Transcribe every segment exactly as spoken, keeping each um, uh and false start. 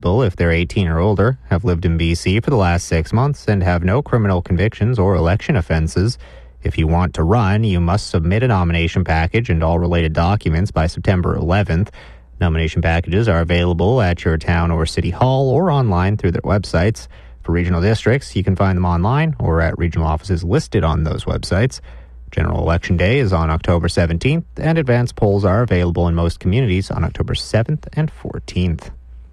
eligible if they're eighteen or older, have lived in B C for the last six months, and have no criminal convictions or election offenses. If you want to run, you must submit a nomination package and all related documents by September eleventh. Nomination packages are available at your town or city hall or online through their websites. For regional districts, you can find them online or at regional offices listed on those websites. General Election Day is on October seventeenth, and advance polls are available in most communities on October seventh and fourteenth.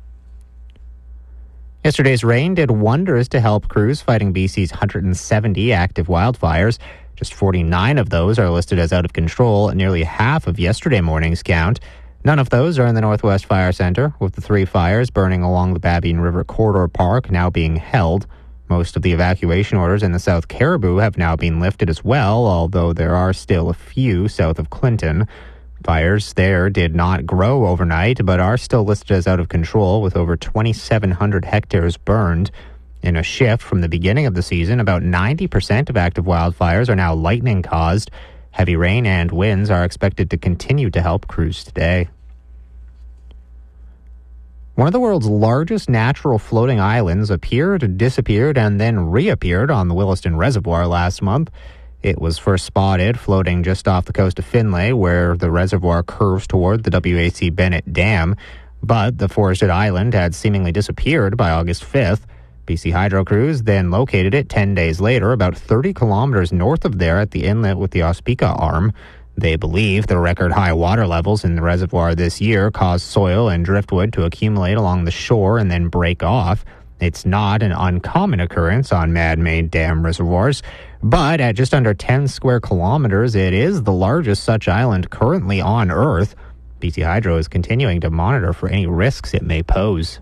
Yesterday's rain did wonders to help crews fighting B C's one hundred seventy active wildfires. Just forty-nine of those are listed as out of control, nearly half of yesterday morning's count. None of those are in the Northwest Fire Center, with the three fires burning along the Babine River Corridor Park now being held. Most of the evacuation orders in the South Caribou have now been lifted as well, although there are still a few south of Clinton. Fires there did not grow overnight, but are still listed as out of control, with over twenty-seven hundred hectares burned. In a shift from the beginning of the season, about ninety percent of active wildfires are now lightning-caused. Heavy rain and winds are expected to continue to help crews today. One of the world's largest natural floating islands appeared, disappeared, and then reappeared on the Williston Reservoir last month. It was first spotted floating just off the coast of Finlay, where the reservoir curves toward the W A C Bennett Dam. But the forested island had seemingly disappeared by August fifth. B C Hydro crews then located it ten days later, about thirty kilometers north of there at the inlet with the Ospika Arm. They believe the record high water levels in the reservoir this year caused soil and driftwood to accumulate along the shore and then break off. It's not an uncommon occurrence on man-made dam reservoirs, but at just under ten square kilometers, it is the largest such island currently on Earth. B C Hydro is continuing to monitor for any risks it may pose.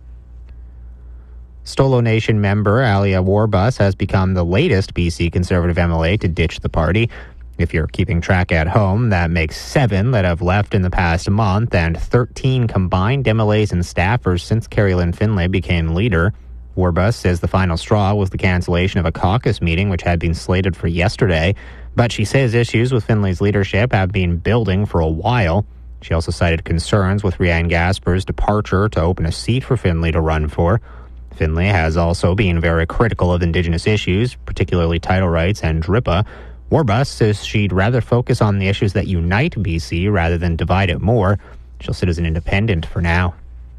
Stolo Nation member Alia Warbus has become the latest B C Conservative M L A to ditch the party. If you're keeping track at home, that makes seven that have left in the past month and thirteen combined M L As and staffers since Carrie Lynn Finlay became leader. Warbus says the final straw was the cancellation of a caucus meeting which had been slated for yesterday, but she says issues with Finlay's leadership have been building for a while. She also cited concerns with Rianne Gasper's departure to open a seat for Finlay to run for. Finlay has also been very critical of Indigenous issues, particularly title rights and D R I P A. Warbus says she'd rather focus on the issues that unite B C rather than divide it more. She'll sit as an independent for now.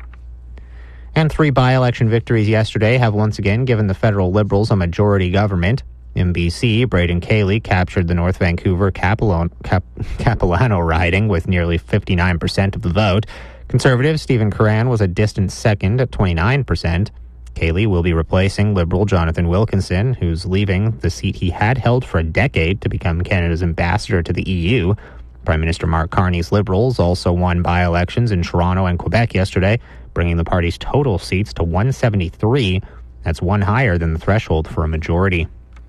And three by-election victories yesterday have once again given the federal Liberals a majority government. In B C, Braden Cayley captured the North Vancouver Capilano, Cap, Capilano riding with nearly fifty-nine percent of the vote. Conservative Stephen Curran was a distant second at twenty-nine percent. Cayley will be replacing Liberal Jonathan Wilkinson, who's leaving the seat he had held for a decade to become Canada's ambassador to the E U. Prime Minister Mark Carney's Liberals also won by-elections in Toronto and Quebec yesterday, bringing the party's total seats to one seventy-three. That's one higher than the threshold for a majority.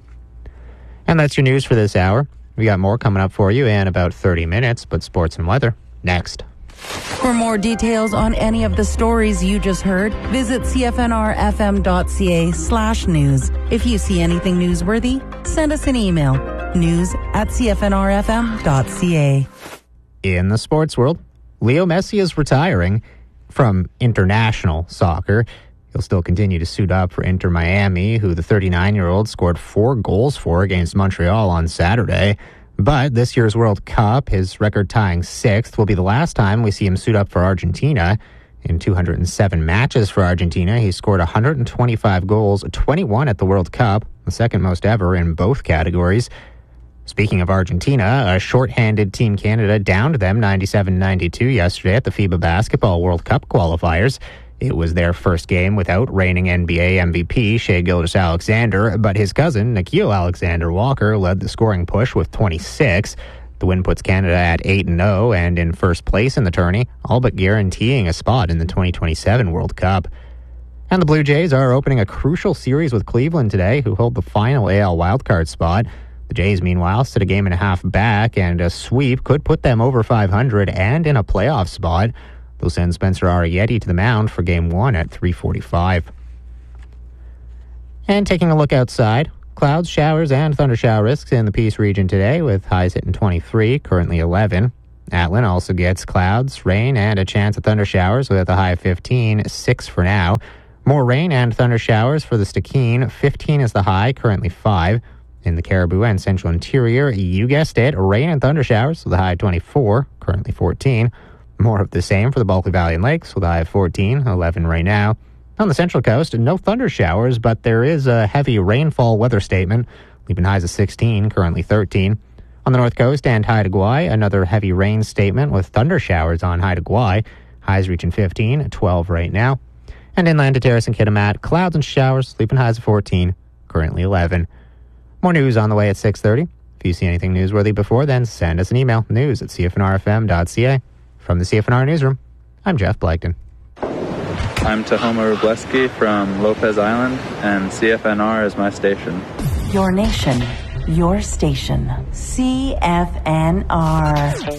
And that's your news for this hour. We got more coming up for you in about thirty minutes, but sports and weather next. For more details on any of the stories you just heard, visit cfnrfm.ca slash news. If you see anything newsworthy, send us an email, news at cfnrfm.ca. In the sports world, Leo Messi is retiring from international soccer. He'll still continue to suit up for Inter Miami, who the thirty-nine-year-old scored four goals for against Montreal on Saturday. But this year's World Cup, his record-tying sixth, will be the last time we see him suit up for Argentina. In two hundred seven matches for Argentina, he scored one hundred twenty-five goals, twenty-one at the World Cup, the second most ever in both categories. Speaking of Argentina, a shorthanded Team Canada downed them ninety-seven ninety-two yesterday at the FIBA Basketball World Cup qualifiers. It was their first game without reigning N B A M V P Shai Gilgeous-Alexander, but his cousin, Nickeil Alexander-Walker, led the scoring push with twenty-six. The win puts Canada at eight and oh and in first place in the tourney, all but guaranteeing a spot in the twenty twenty-seven World Cup. And the Blue Jays are opening a crucial series with Cleveland today, who hold the final A L wildcard spot. The Jays, meanwhile, sit a game and a half back, and a sweep could put them over five hundred and in a playoff spot. They'll send Spencer Arrieta to the mound for Game one at three forty-five. And taking a look outside, clouds, showers, and thundershower risks in the Peace region today, with highs hitting twenty-three, currently eleven. Atlin also gets clouds, rain, and a chance of thunder showers with a high of fifteen, six for now. More rain and thunder showers for the Stikine. fifteen is the high, currently five. In the Caribou and Central Interior, you guessed it, rain and thunder showers with a high of twenty-four, currently fourteen. More of the same for the Bulkley Valley and Lakes with a high of fourteen, eleven right now. On the Central Coast, no thunder showers, but there is a heavy rainfall weather statement, leaving highs of sixteen, currently thirteen. On the North Coast and Haida Gwaii, another heavy rain statement with thunder showers on Haida Gwaii. Highs reaching fifteen, twelve right now. And inland to Terrace and Kitimat, clouds and showers, leaving highs of fourteen, currently eleven. More news on the way at six thirty. If you see anything newsworthy before then, send us an email, news at c f n r f m dot c a. From the C F N R Newsroom, I'm Jeff Blackton. I'm Tahoma Rubleski from Lopez Island, and C F N R is my station. Your nation, your station. C F N R.